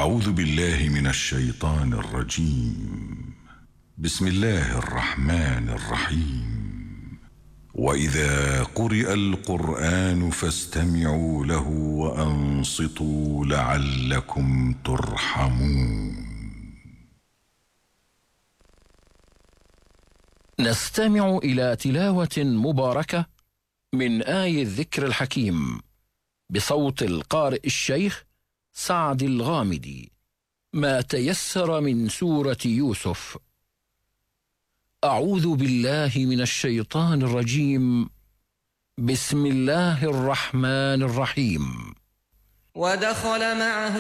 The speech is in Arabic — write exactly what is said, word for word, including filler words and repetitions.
أعوذ بالله من الشيطان الرجيم. بسم الله الرحمن الرحيم. وإذا قرئ القرآن فاستمعوا له وأنصتوا لعلكم ترحمون. نستمع إلى تلاوة مباركة من آي الذكر الحكيم بصوت القارئ الشيخ سعد الغامدي، ما تيسر من سورة يوسف. أعوذ بالله من الشيطان الرجيم. بسم الله الرحمن الرحيم. ودخل معه